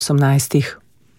18.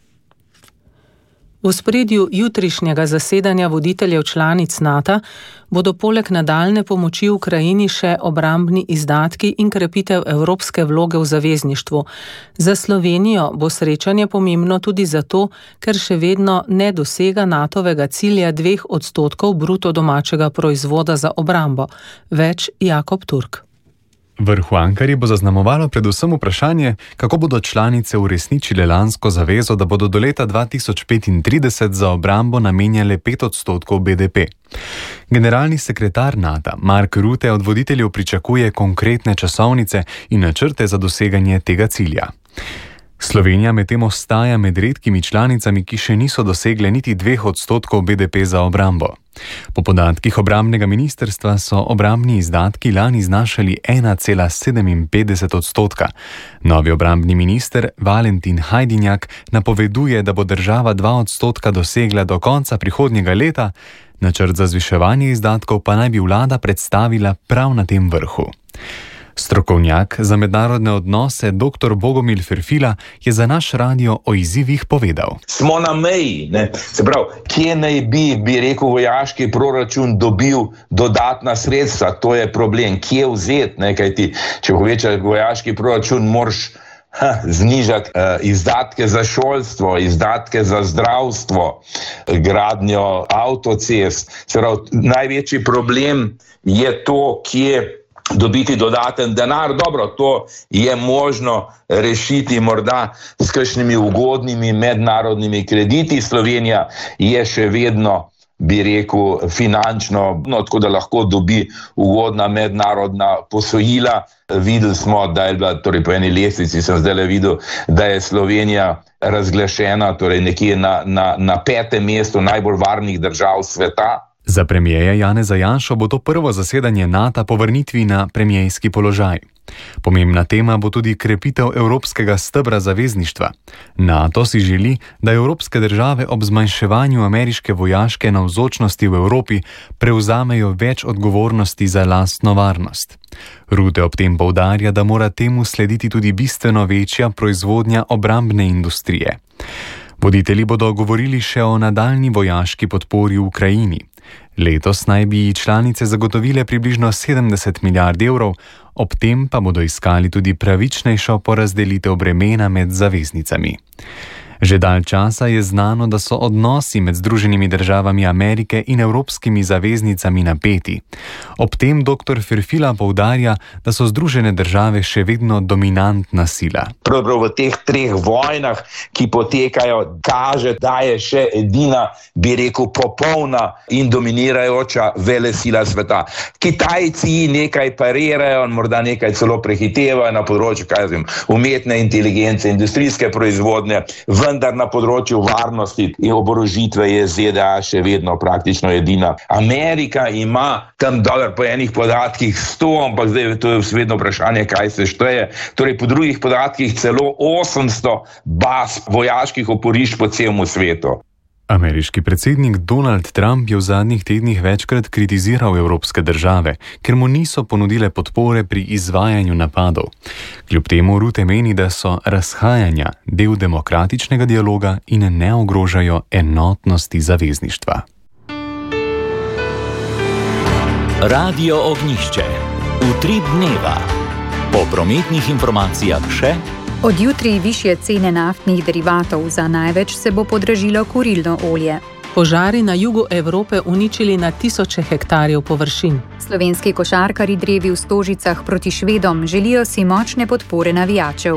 V ospredju jutrišnjega zasedanja voditeljev članic NATO bodo poleg nadaljne pomoči Ukrajini še obrambni izdatki in krepitev evropske vloge v zavezništvu. Za Slovenijo bo srečanje pomembno tudi zato, ker še vedno ne dosega NATOvega cilja 2% bruto domačega proizvoda za obrambo. Več Jakob Turk. Vrh v Ankari bo zaznamovalo predvsem vprašanje, kako bodo članice uresničile lansko zavezo, da bodo do leta 2035 za obrambo namenjale 5% BDP. Generalni sekretar NATO Mark Rutte od voditeljev pričakuje konkretne časovnice in načrte za doseganje tega cilja. Slovenija medtem ostaja med redkimi članicami, ki še niso dosegle niti 2% BDP za obrambo. Po podatkih obrambnega ministrstva so obrambni izdatki lani znašali 1,57%. Novi obrambni minister Valentin Hajdinjak napoveduje, da bo država 2% dosegla do konca prihodnjega leta, načrt za zviševanje izdatkov pa naj bi vlada predstavila prav na tem vrhu. Strokovnjak za mednarodne odnose dr. Bogomil Ferfila je za naš radio o izzivih povedal. Smo na meji, ne? Se pravi, kje naj bi rekel vojaški proračun dobil dodatna sredstva, to je problem, kje vzeti, ne? Kajti, če povečaš vojaški proračun, moraš znižati izdatke za šolstvo, izdatke za zdravstvo, gradnjo avtocest. Se pravi, največji problem je to, kje dobiti dodaten denar. Dobro, to je možno rešiti morda s kakšnimi ugodnimi mednarodnimi krediti. Slovenija je še vedno, bi rekel, finančno, tako da lahko dobi ugodna mednarodna posojila. Videli smo, da je bila, torej po eni lestvici sem zdaj videl, da je Slovenija razglašena, torej nekje na 5. mestu najbolj varnih držav sveta. Za premijeja Janeza Janšo bo to prvo zasedanje NATO po vrnitvi na premijejski položaj. Pomembna tema bo tudi krepitev evropskega stebra zavezništva. NATO si želi, da evropske države ob zmanjševanju ameriške vojaške navzočnosti v Evropi prevzamejo več odgovornosti za lastno varnost. Rutte ob tem poudarja, da mora temu slediti tudi bistveno večja proizvodnja obrambne industrije. Voditelji bodo govorili še o nadaljnji vojaški podpori v Ukrajini. Letos naj bi članice zagotovile približno 70 milijard evrov, ob tem pa bodo iskali tudi pravičnejšo porazdelitev bremena med zaveznicami. Že dalj časa je znano, da so odnosi med Združenimi državami Amerike in evropskimi zaveznicami napeti. Ob tem dr. Ferfila poudarja, da so Združene države še vedno dominantna sila. Pravzaprav v teh 3 vojnah, ki potekajo, kaže, da je še edina, bi rekel, popolna in dominirajoča velesila sveta. Kitajci nekaj parirajo, morda nekaj celo prehitevajo na področju, umetne inteligence, industrijske proizvodnje, vendar na področju varnosti in oborožitve je ZDA še vedno praktično edina. Amerika ima tam po enih podatkih 100, ampak zdaj to je vedno vprašanje, kaj se šteje. Torej po drugih podatkih celo 800 baz vojaških oporišč po celem svetu. Ameriški predsednik Donald Trump je v zadnjih tednih večkrat kritiziral evropske države, ker mu niso ponudile podpore pri izvajanju napadov. Kljub temu Rutte meni, da so razhajanja del demokratičnega dialoga in ne ogrožajo enotnosti zavezništva. Radio Ognjišče. Utrip dneva. Po prometnih informacijah še: od jutri višje cene naftnih derivatov, za največ se bo podražilo kurilno olje. Požari na jugu Evrope uničili na tisoče hektarjev površin. Slovenski košarkarji drevi v Stožicah proti Švedom želijo si močne podpore navijačev.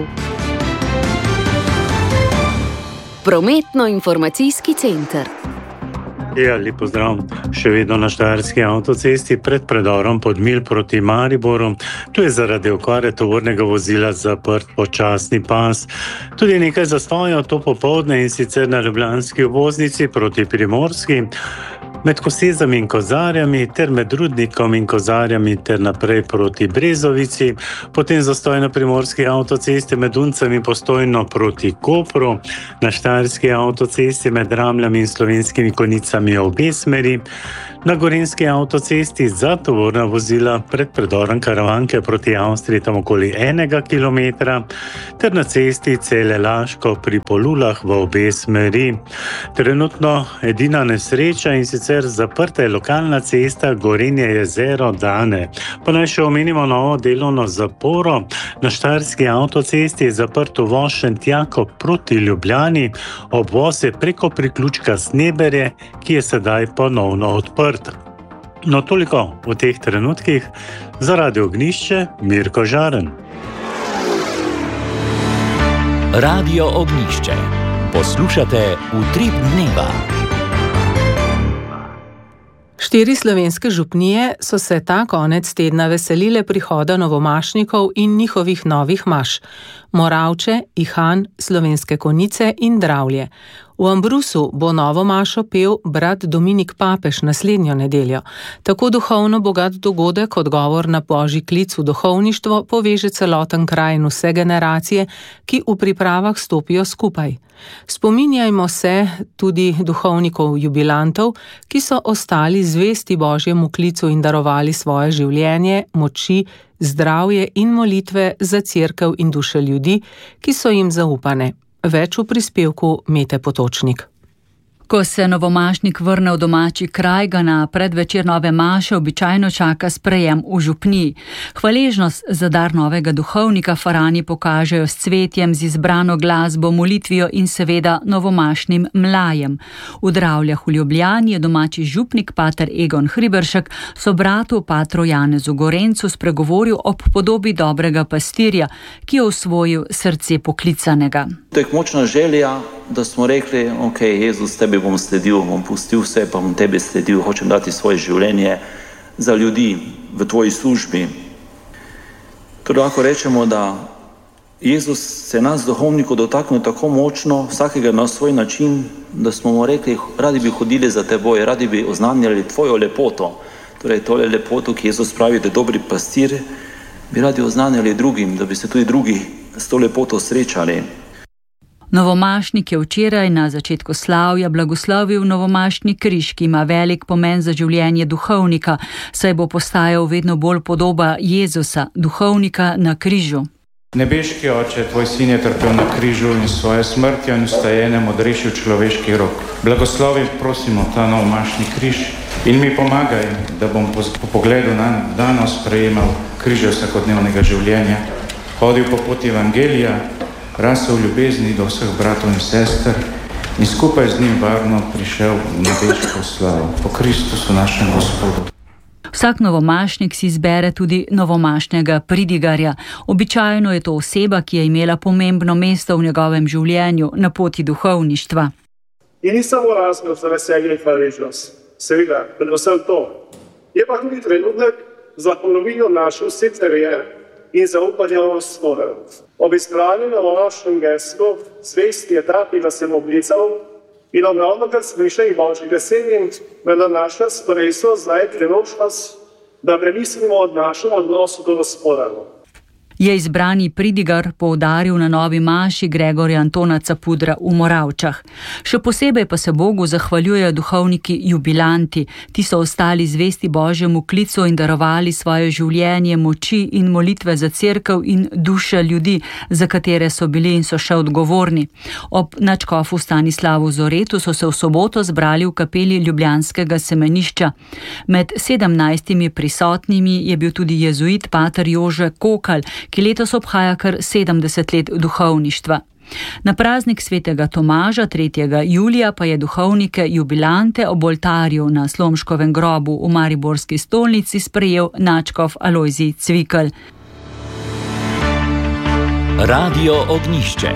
Prometno-informacijski center. Ja, lep pozdrav. Še vedno na Štajerski avtocesti pred predorom Podmilj proti Mariboru. Tu je zaradi okvare tovornega vozila zaprt počasni pas. Tudi nekaj zastojev to popoldne, in sicer na ljubljanski obvoznici proti Primorski. med Kosezami in Kozarjami ter med Rudnikom in Kozarjami ter naprej proti Brezovici, potem zastoj na primorski avtocesti med Uncem in Postojno proti Kopru, na štajerski avtocesti med Ramljami in Slovenskimi Konjicami obe smeri, na gorenjski avtocesti za tovorna vozila pred predorom Karavanke proti Avstriji tam okoli 1 kilometra, ter na cesti Celle-Laško pri Polulah v obe smeri. Trenutno edina nesreča in sicer zaprta je lokalna cesta Gorenje jezero Dane. Pa naj še omenimo novo delovno zaporo. Na štajerski avtocesti je zaprt uvoz Šentjako proti Ljubljani, obvoz je preko priključka Sneberje, ki je sedaj ponovno odprt. No, toliko v teh trenutkih. Za Radio Ognjišče, Mirko Žaren. Radio Ognjišče. Poslušate Utrip dneva. 4 slovenske župnije so se ta konec tedna veselile prihoda novomašnikov in njihovih novih maš. Moravče, Ihan, Slovenske Konjice in Dravlje. V Ambrusu bo novo mašo pel brat Dominik Papež naslednjo nedeljo. Tako duhovno bogat dogodek, odgovor na božji klic v duhovništvo, poveže celoten kraj in vse generacije, ki v pripravah stopijo skupaj. Spominjajmo se tudi duhovnikov jubilantov, ki so ostali zvesti božjemu klicu in darovali svoje življenje, moči, zdravje in molitve za cerkev in duše ljudi, ki so jim zaupane. Več v prispevku Mete Potočnik. Ko se novomašnik vrne v domači kraj, ga na predvečer nove maše običajno čaka sprejem v župniji. Hvaležnost za dar novega duhovnika farani pokažejo s cvetjem, z izbrano glasbo, molitvijo in seveda novomašnim mlajem. V Dravljah v Ljubljani je domači župnik pater Egon Hriberšek sobratu patru Janezu Gorencu spregovoril ob podobi dobrega pastirja, ki je osvojil srce poklicanega. To je močna želja, da smo rekli, ok, Jezus, tebi bom sledil, bom pustil vse, pa bom tebi sledil, hočem dati svoje življenje za ljudi v tvoji službi. Torej lahko rečemo, da Jezus se nas duhovnikov dotaknil tako močno, vsakega na svoj način, da smo mu rekli, radi bi hodili za teboj, radi bi oznanjali tvojo lepoto. Torej tole lepoto, ki Jezus pravi, da je dobri pastir, bi radi oznanjali drugim, da bi se tudi drugi s to lepoto srečali. Novomašnik je včeraj na začetku slavja blagoslovil novomašni križ, ki ima velik pomen za življenje duhovnika, saj bo postajal vedno bolj podoba Jezusa, duhovnika na križu. Nebeški Oče, tvoj sin je trpel na križu in svojo smrtjo in vstajenjem odrešil človeški rok. Blagoslovi, prosimo, ta novomašni križ in mi pomagaj, da bom po pogledu na danes prejemal križe vsakodnevnega življenja, hodil po poti evangelija, rasel v ljubezni do vseh bratov in sester in skupaj z njim varno prišel v nebeško slavo. Po Kristusu našem Gospodu. Vsak novomašnik si izbere tudi novomašnega pridigarja. Običajno je to oseba, ki je imela pomembno mesto v njegovem življenju na poti duhovništva. In ni samo razlog za veselje in hvaležnost. Seveda, predvsem to. Je pa tudi trenutek za ponovino naše vse kariere in zaupanje v Gospoda. Ob izbranju novomašnem geslu zvesti je ta, ki nas je mobilical in ob ravnokar smišljenih božjih veseljem, da naša sporesnost zdaj priložnost, da premislimo o našem odnosu do Gospoda. Je izbrani pridigar poudaril na novi maši Gregorja Antona Capudra v Moravčah. Še posebej pa se Bogu zahvaljujejo duhovniki jubilanti. Ti so ostali zvesti Božjemu klicu in darovali svoje življenje, moči in molitve za cerkev in duše ljudi, za katere so bili in so še odgovorni. Ob nadškofu Stanislavu Zoretu so se v soboto zbrali v kapeli ljubljanskega semenišča. Med 17 prisotnimi je bil tudi jezuit pater Jože Kokal, ki letos obhaja kar 70 let duhovništva. Na praznik svetega Tomaža 3. julija pa je duhovnike jubilante ob oltarju na Slomškovem grobu v mariborski stolnici sprejel nadškof Alojzij Cvikl. Radio Ognjišče.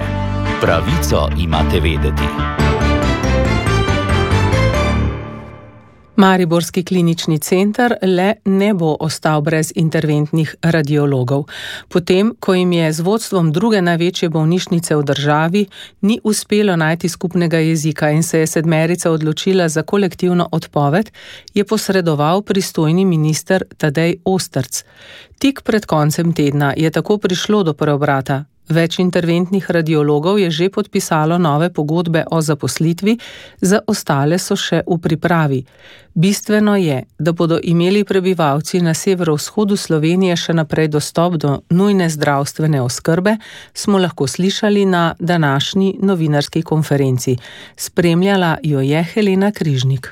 Pravico imate vedeti. Mariborski klinični center le ne bo ostal brez interventnih radiologov. Potem, ko jim je z vodstvom druge največje bolnišnice v državi, ni uspelo najti skupnega jezika in se je sedmerica odločila za kolektivno odpoved, je posredoval pristojni minister Tadej Osterc. Tik pred koncem tedna je tako prišlo do preobrata. Več interventnih radiologov je že podpisalo nove pogodbe o zaposlitvi, za ostale so še v pripravi. Bistveno je, da bodo imeli prebivalci na severovzhodu Slovenije še naprej dostop do nujne zdravstvene oskrbe, smo lahko slišali na današnji novinarski konferenci. Spremljala jo je Helena Križnik.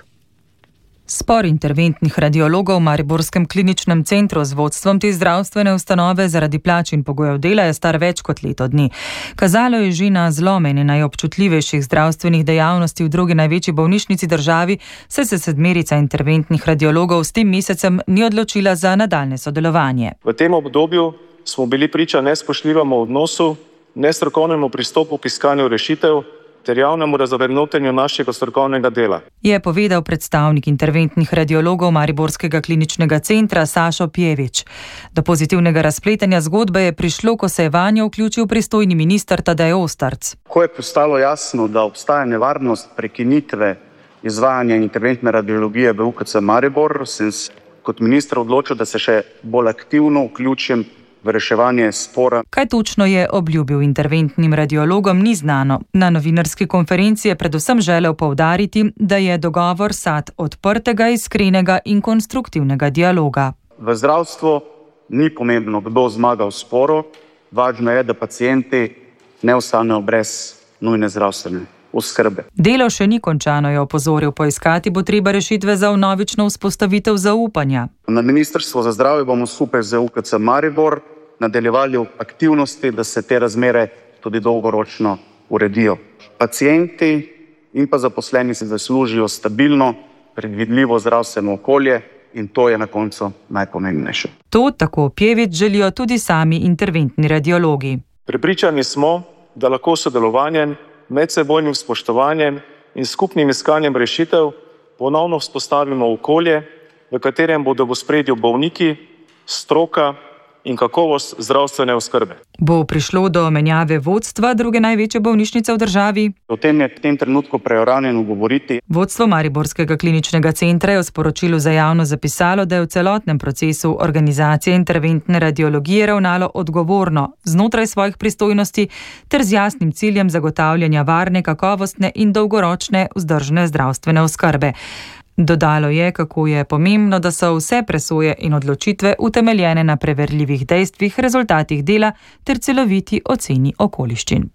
Spor interventnih radiologov v Mariborskem kliničnem centru z vodstvom te zdravstvene ustanove zaradi plač in pogojev dela je star več kot leto dni. Kazalo je že na zlomenje najobčutljivejših zdravstvenih dejavnosti v drugi največji bolnišnici državi, saj se sedmerica interventnih radiologov s tem mesecem ni odločila za nadaljne sodelovanje. V tem obdobju smo bili priča nespoštljivemu odnosu, nestrokovnemu pristopu k iskanju rešitev ter javnemu razvrednotenju našega strokovnega dela, je povedal predstavnik interventnih radiologov Mariborskega kliničnega centra Sašo Pjevič. Do pozitivnega razpletanja zgodbe je prišlo, ko se je vanjo vključil pristojni minister Tadej Osterc. Ko je postalo jasno, da obstaja nevarnost prekinitve izvajanja interventne radiologije v UKC Maribor, sem kot minister odločil, da se še bolj aktivno vključim v reševanje spora. Kaj točno je obljubil interventnim radiologom, ni znano. Na novinarski konferenci je predvsem želel poudariti, da je dogovor sad odprtega, iskrenega in konstruktivnega dialoga. V zdravstvu ni pomembno, kdo zmaga v sporu, važno je, da pacienti ne ostanejo brez nujne zdravstvene oskrbe. Delo še ni končano, je opozoril, poiskati bo treba rešitve za vnovično vzpostavitev zaupanja. Na Ministrstvu za zdravje bomo skupaj z UKC Maribor nadaljevali aktivnosti, da se te razmere tudi dolgoročno uredijo. Pacienti in pa zaposleni si zaslužijo stabilno, predvidljivo zdravstveno okolje in to je na koncu najpomembnejše. To tako Pjevič želijo tudi sami interventni radiologi. Prepričani smo, da lahko sodelovanjem, medsebojnim spoštovanjem in skupnim iskanjem rešitev ponovno vzpostavimo okolje, v katerem bodo v ospredju bolniki, stroka in kakovost zdravstvene oskrbe. Bo prišlo do menjave vodstva druge največje bolnišnice v državi? O tem je v tem trenutku preuranjeno govoriti. Vodstvo Mariborskega kliničnega centra je v sporočilu za javnost zapisalo, da je v celotnem procesu organizacije interventne radiologije ravnalo odgovorno, znotraj svojih pristojnosti ter z jasnim ciljem zagotavljanja varne, kakovostne in dolgoročne vzdržne zdravstvene oskrbe. Dodalo je, kako je pomembno, da so vse presoje in odločitve utemeljene na preverljivih dejstvih, rezultatih dela ter celoviti oceni okoliščin.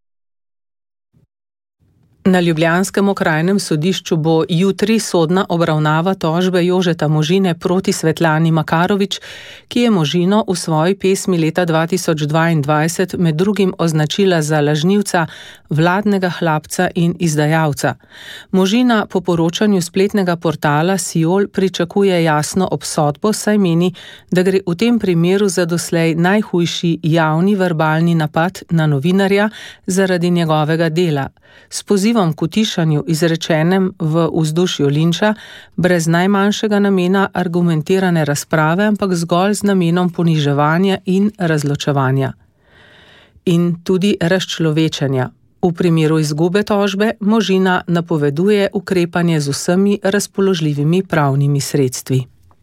Na ljubljanskem okrajnem sodišču bo jutri sodna obravnava tožbe Jožeta Možine proti Svetlani Makarovič, ki je Možino v svoji pesmi leta 2022 med drugim označila za lažnivca, vladnega hlapca in izdajalca. Možina po poročanju spletnega portala Siol pričakuje jasno obsodbo, saj meni, da gre v tem primeru za doslej najhujši javni verbalni napad na novinarja zaradi njegovega dela. S pozivom k utišanju izrečenem v vzdušju linča, brez najmanjšega namena argumentirane razprave, ampak zgolj z namenom poniževanja in razločevanja. In tudi razčlovečenja. V primeru izgube tožbe Možina napoveduje ukrepanje z vsemi razpoložljivimi pravnimi sredstvi.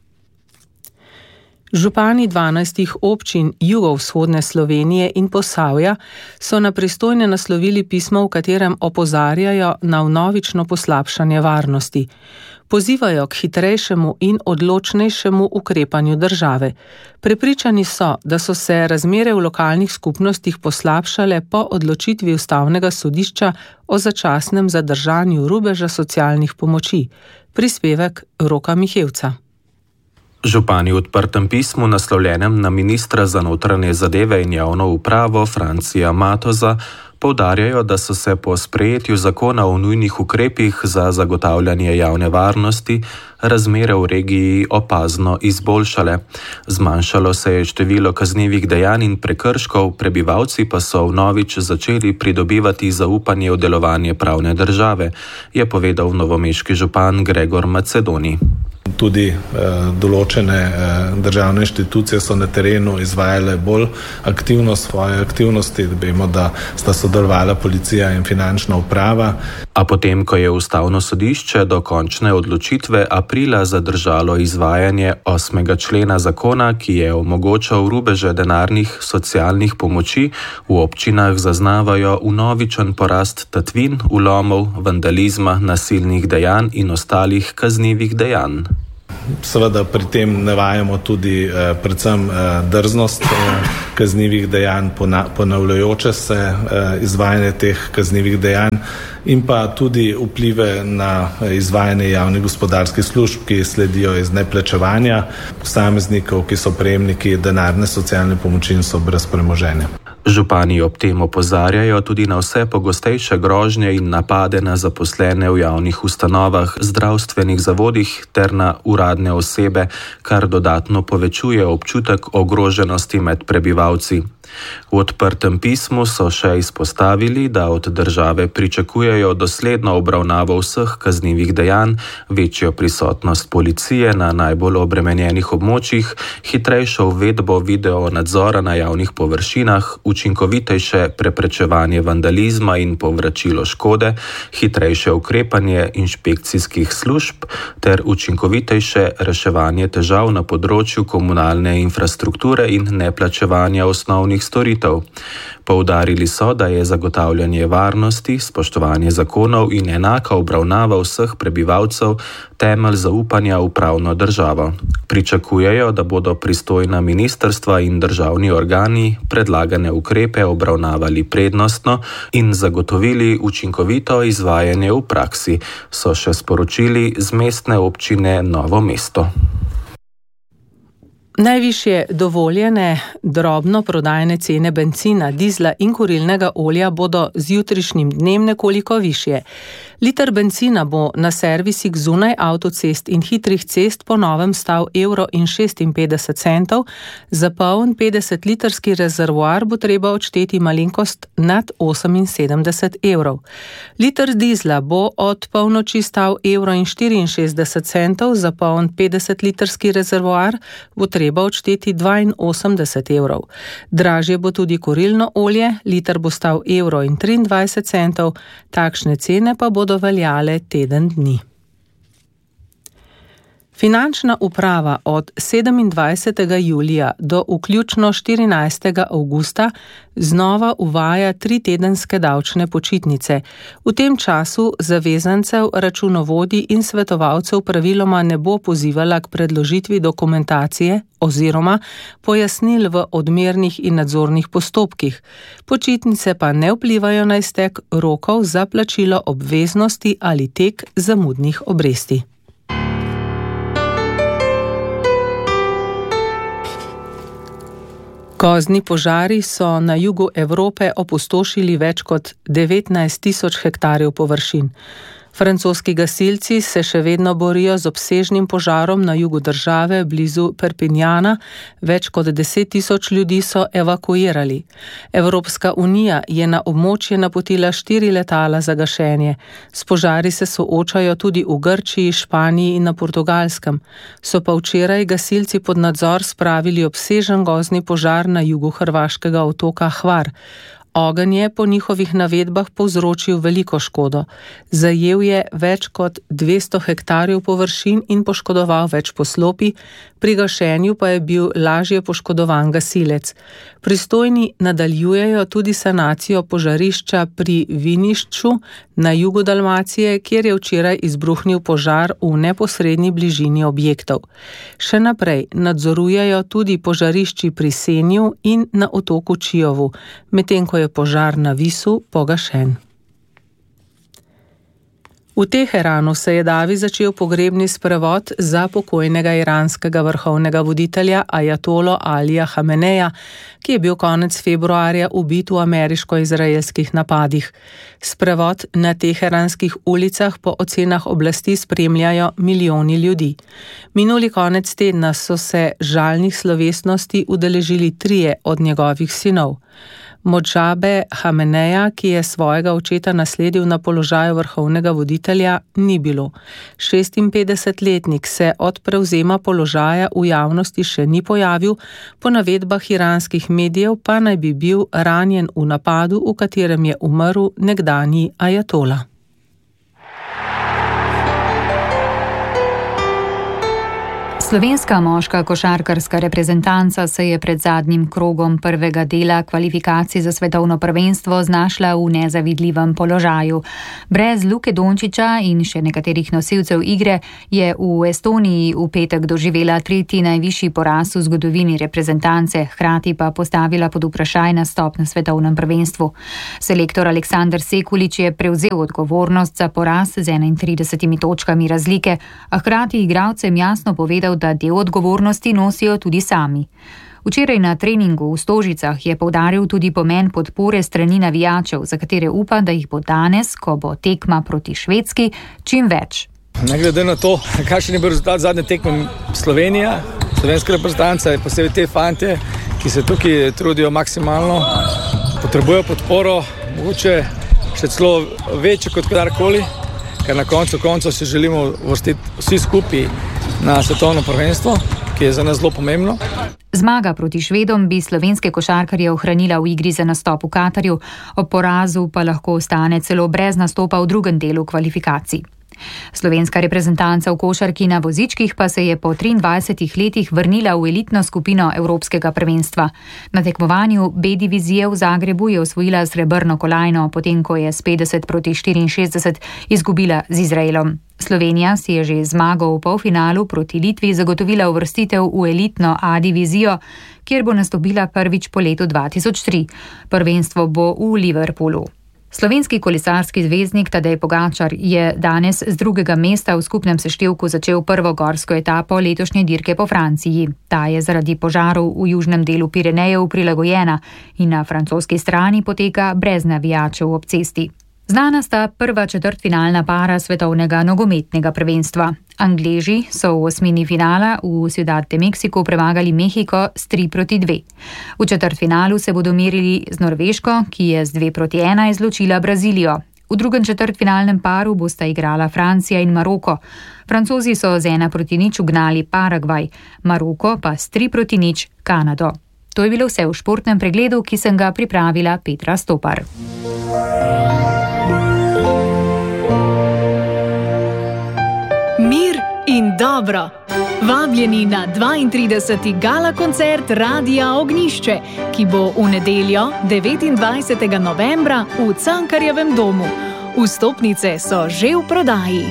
Župani 12 občin jugovzhodne Slovenije in Posavja so na pristojne naslovili pismo, v katerem opozarjajo na vnovično poslabšanje varnosti. Pozivajo k hitrejšemu in odločnejšemu ukrepanju države. Prepričani so, da so se razmere v lokalnih skupnostih poslabšale po odločitvi Ustavnega sodišča o začasnem zadržanju rubeža socialnih pomoči. Prispevek Roka Mihevca. Župani v odprtem pismu, naslovljenem na ministra za notranje zadeve in javno upravo Francija Matoza, Poudarjajo, da so se po sprejetju zakona o nujnih ukrepih za zagotavljanje javne varnosti razmere v regiji opazno izboljšale. Zmanjšalo se je število kaznivih dejanj in prekrškov, prebivalci pa so vnovič začeli pridobivati zaupanje v delovanje pravne države, je povedal novomeški župan Gregor Macedoni. Tudi določene državne inštitucije so na terenu izvajale bolj aktivno svoje aktivnosti, vemo, da sta sodelovala policija in finančna uprava. A potem, ko je Ustavno sodišče do končne odločitve aprila zadržalo izvajanje 8. člena zakona, ki je omogočal rubeže denarnih socialnih pomoči, v občinah zaznavajo vnovičen porast tatvin, vlomov, vandalizma, nasilnih dejanj in ostalih kaznivih dejanj. Seveda pri tem navajamo tudi predvsem drznost kaznivih dejanj, ponavljajoče se izvajanje teh kaznivih dejanj in pa tudi vplive na izvajanje javnih gospodarskih služb, ki sledijo iz neplačevanja posameznikov, ki so prejemniki denarne socialne pomoči in so brez premoženja. Župani ob tem opozarjajo tudi na vse pogostejše grožnje in napade na zaposlene v javnih ustanovah, zdravstvenih zavodih ter na uradne osebe, kar dodatno povečuje občutek ogroženosti med prebivalci. V odprtem pismu so še izpostavili, da od države pričakujejo dosledno obravnavo vseh kaznivih dejanj, večjo prisotnost policije na najbolj obremenjenih območjih, hitrejšo uvedbo video nadzora na javnih površinah, učinkovitejše preprečevanje vandalizma in povračilo škode, hitrejše ukrepanje inšpekcijskih služb ter učinkovitejše reševanje težav na področju komunalne infrastrukture in neplačevanja osnovnih storitev. Poudarili so, da je zagotavljanje varnosti, spoštovanje zakonov in enaka obravnava vseh prebivalcev temelj zaupanja v pravno državo. Pričakujejo, da bodo pristojna ministrstva in državni organi predlagane ukrepe obravnavali prednostno in zagotovili učinkovito izvajanje v praksi, so še sporočili z mestne občine Novo mesto. Najvišje dovoljene drobno prodajne cene bencina, dizla in kurilnega olja bodo z jutrišnjim dnem nekoliko višje. Liter bencina bo na servisih zunaj avtocest in hitrih cest po novem stal €1,56, za poln 50-litrski rezervoar bo treba odšteti malenkost nad €78. Liter dizla bo od polnoči stal €1,64, za poln 50-litrski rezervoar bo treba odšteti €82. Dražje bo tudi kurilno olje, liter bo stal €1,23, takšne cene pa bodo veljale teden dni. Finančna uprava od 27. julija do vključno 14. avgusta znova uvaja 3-tedenske davčne počitnice. V tem času zavezancev, računovodij in svetovalcev praviloma ne bo pozivala k predložitvi dokumentacije oziroma pojasnil v odmernih in nadzornih postopkih. Počitnice pa ne vplivajo na iztek rokov za plačilo obveznosti ali tek zamudnih obresti. Gozdni požari so na jugu Evrope opustošili več kot 19.000 hektarjev površin. Francoski gasilci se še vedno borijo z obsežnim požarom na jugu države blizu Perpignana, več kot 10.000 ljudi so evakuirali. Evropska unija je na območje napotila 4 letala za gašenje. S požari se soočajo tudi v Grčiji, Španiji in na Portugalskem. So pa včeraj gasilci pod nadzor spravili obsežen gozdni požar na jugu hrvaškega otoka Hvar. Ogenj je po njihovih navedbah povzročil veliko škodo. Zajel je več kot 200 hektarjev površin in poškodoval več poslopij, pri gašenju pa je bil lažje poškodovan gasilec. Pristojni nadaljujejo tudi sanacijo požarišča pri Vinišču na jugu Dalmacije, kjer je včeraj izbruhnil požar v neposredni bližini objektov. Še naprej nadzorujejo tudi požarišči pri Senju in na otoku Čijovu, medtem ko je požar na Visu pogašen. V Teheranu se je davi začel pogrebni sprevod za pokojnega iranskega vrhovnega voditelja Ajatolo Alija Hameneja, ki je bil konec februarja ubit v ameriško-izraelskih napadih. Sprevod na teheranskih ulicah po ocenah oblasti spremljajo milijoni ljudi. Minuli konec tedna so se žalnih slovesnosti udeležili 3 od njegovih sinov. Modžabe Hameneja, ki je svojega očeta nasledil na položaju vrhovnega voditelja, ni bilo. 56-letnik se od prevzema položaja v javnosti še ni pojavil, po navedbah iranskih medijev pa naj bi bil ranjen v napadu, v katerem je umrl nekdanji ajatola. Slovenska moška košarkarska reprezentanca se je pred zadnjim krogom prvega dela kvalifikacij za svetovno prvenstvo znašla v nezavidljivem položaju. Brez Luke Dončića in še nekaterih nosilcev igre je v Estoniji v petek doživela 3. najvišji poraz v zgodovini reprezentance, hkrati pa postavila pod vprašaj nastop na svetovnem prvenstvu. Selektor Aleksandar Sekulić je prevzel odgovornost za poraz z 31 točkami razlike, a hkrati igralcem jasno povedal, da del odgovornosti nosijo tudi sami. Včeraj na treningu v Stožicah je poudaril tudi pomen podpore strani navijačev, za katere upa, da jih bo danes, ko bo tekma proti Švedski, čim več. Ne glede na to, kakšen je bil rezultat zadnje tekme Slovenija, slovenska reprezentanca, posebej te fante, ki se tukaj trudijo maksimalno, potrebujejo podporo, mogoče še celo večjo kot kadarkoli, ker na koncu se želimo uvrstiti vsi skupaj na svetovno prvenstvo, ki je za nas zelo pomembno. Zmaga proti Švedom bi slovenske košarkarje ohranila v igri za nastop v Katarju, ob porazu pa lahko ostane celo brez nastopa v drugem delu kvalifikacij. Slovenska reprezentanca v košarki na vozičkih pa se je po 23 letih vrnila v elitno skupino Evropskega prvenstva. Na tekmovanju B divizije v Zagrebu je osvojila srebrno kolajno, potem ko je s 50-64 izgubila z Izraelom. Slovenija si je že zmago v polfinalu proti Litvi zagotovila uvrstitev v elitno A divizijo, kjer bo nastopila prvič po letu 2003. Prvenstvo bo v Liverpoolu. Slovenski kolesarski zvezdnik Tadej Pogačar je danes z 2. mesta v skupnem seštevku začel prvo gorsko etapo letošnje dirke po Franciji. Ta je zaradi požarov v južnem delu Pirenejev prilagojena in na francoski strani poteka brez navijačev ob cesti. Znana sta prva četrtfinalna para svetovnega nogometnega prvenstva. Angleži so v osmini finala v Ciudad de Mexico premagali Mehiko s 3-2. V četrtfinalu se bodo merili z Norveško, ki je z 2-1 izločila Brazilijo. V drugem četrtfinalnem paru bosta igrala Francija in Maroko. Francozi so z 1-0 ugnali Paragvaj, Maroko pa s 3-0 Kanado. To je bilo vse v športnem pregledu, ki sem ga pripravila Petra Stopar. Mir in dobro. Vabljeni na 32. gala koncert Radia Ognjišče, ki bo v nedeljo 29. novembra v Cankarjevem domu. Vstopnice so že v prodaji.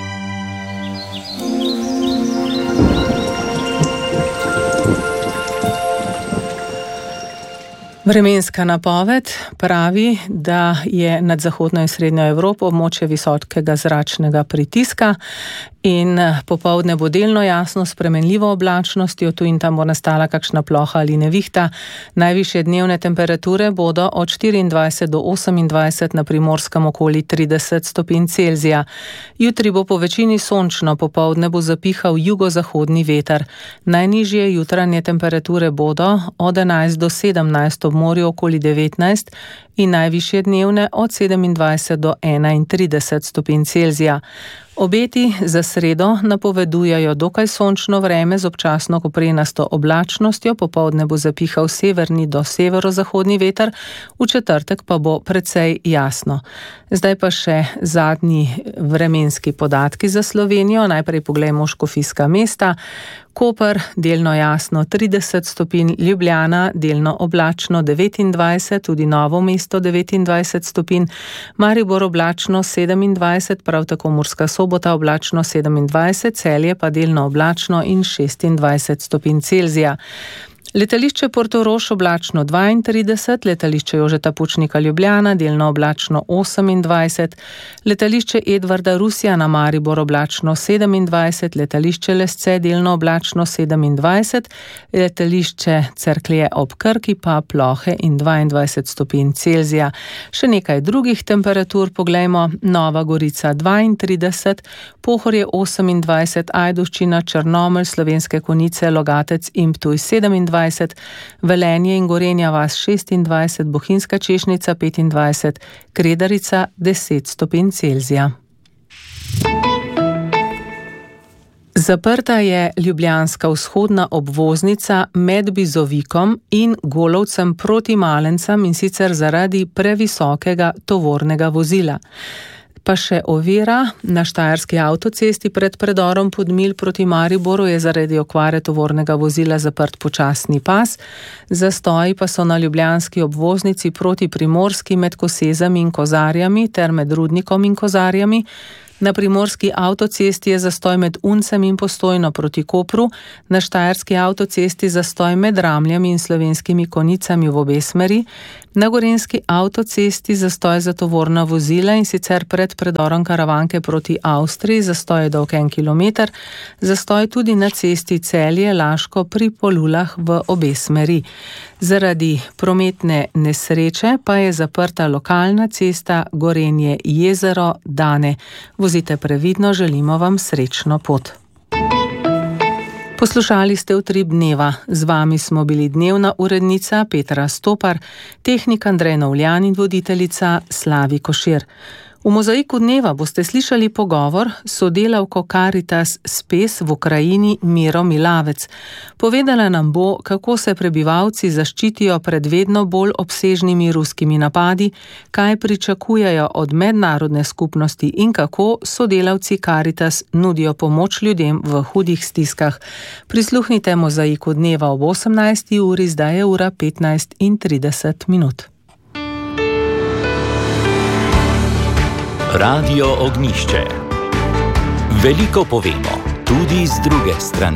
Vremenska napoved pravi, da je nad zahodno in srednjo Evropo območje visokega zračnega pritiska in popoldne bo delno jasno spremenljivo oblačnostjo, tu in tam bo nastala kakšna ploha ali nevihta. Najvišje dnevne temperature bodo od 24 do 28, na Primorskem okoli 30 stopinj Celzija. Jutri bo po večini sončno, popoldne bo zapihal jugozahodni veter. Najnižje jutranje temperature bodo od 11 do 17, ob morju okoli 19 in najvišje dnevne od 27 do 31 stopinj Celzija. Obeti za sredo napovedujejo dokaj sončno vreme z občasno koprenasto oblačnostjo, popoldne bo zapihal severni do severozahodni veter, v četrtek pa bo precej jasno. Zdaj pa še zadnji vremenski podatki za Slovenijo. Najprej poglejmo škofijska mesta. Koper, delno jasno 30 stopinj, Ljubljana, delno oblačno 29, tudi Novo mesto 29 stopinj, Maribor oblačno 27, prav tako Murska Sobota oblačno 27, Celje pa delno oblačno in 26 stopinj Celzija. Letališče Portorož oblačno 32, letališče Jožeta Pučnika Ljubljana delno oblačno 28, letališče Edvarda Rusjana Maribor oblačno 27, letališče Lesce delno oblačno 27, letališče Cerklje ob Krki pa plohe in 22 stopinj Celzija. Še nekaj drugih temperatur poglejmo: Nova Gorica 32, Pohorje 28, Ajdovščina, Črnomelj, Slovenske Konjice, Logatec in Ptuj 27, Velenje in Gorenja vas 26, Bohinjska Češnica 25, Kredarica 10 stopinj Celzija. Zaprta je ljubljanska vzhodna obvoznica med Bizovikom in Golovcem proti Malencem, in sicer zaradi previsokega tovornega vozila. Pa še ovira na Štajerski avtocesti pred predorom Podmilj proti Mariboru je zaradi okvare tovornega vozila zaprt počasni pas. Zastoji pa so na ljubljanski obvoznici proti Primorski med Kosezami in Kozarjami ter med Rudnikom in Kozarjami. Na primorski avtocesti je zastoj med Uncem in Postojno proti Kopru, na Štajerski avtocesti zastoj med Ramljami in Slovenskimi Konjicami v obe smeri, na gorenjski avtocesti zastoj za tovorna vozila, in sicer pred predorom Karavanke proti Avstriji, zastoj je dolg 1 kilometer, zastoj tudi na cesti Celje-Laško pri Polulah v obe smeri. Zaradi prometne nesreče pa je zaprta lokalna cesta Gorenje-Jezero-Dane. Vozite previdno, želimo vam srečno pot. Poslušali ste Utrip dneva. Z vami smo bili dnevna urednica Petra Stopar, tehnik Andrej Novljan in voditeljica Slavi Košir. V Mozaiku dneva boste slišali pogovor s sodelavko Caritas Spes v Ukrajini Miro Milavec. Povedala nam bo, kako se prebivalci zaščitijo pred vedno bolj obsežnimi ruskimi napadi, kaj pričakujejo od mednarodne skupnosti in kako sodelavci Caritas nudijo pomoč ljudem v hudih stiskah. Prisluhnite Mozaiku dneva ob 18. uri, zdaj je ura 15:30. Radio Ognjišče. Veliko povemo, tudi z druge strani.